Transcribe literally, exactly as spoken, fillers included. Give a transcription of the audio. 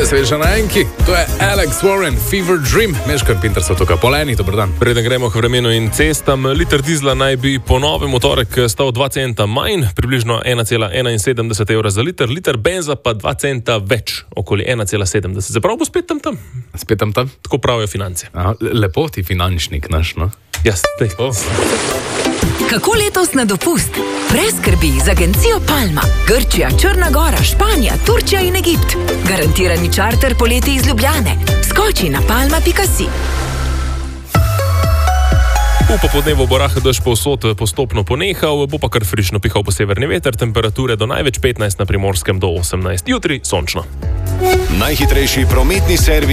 Sveža na enki, to je Alex Warren, Fever Dream, Meškan Pinter so tukaj poleni, dober dan. Preden gremo k vremenu in cestam, liter dizla naj bi po novem v torek stal dva centa manj, približno ena cela enainsedemdeset evra za liter, liter benza pa dva centa več, okoli ena cela sedemdeset. Zaprav bo spet tam tam? Spet tam tam? Tako pravijo finance. Aha, lepo ti finančnik naš, no? Ja, spet. Oh. Kako letos na dopust? Brez skrbi z agencijo Palma. Grčija, Črna Gora, Španija, Turčija in Egipt. Garantirani čarter poleti iz Ljubljane. Skoči na palma pika si. V popodnevu bo rahel dež povsod postopno ponehal, bo pa kar frišno pihal po severni veter, temperature do največ petnajst, na Primorskem do osemnajst. Jutri sončno. Najhitrejši prometni servis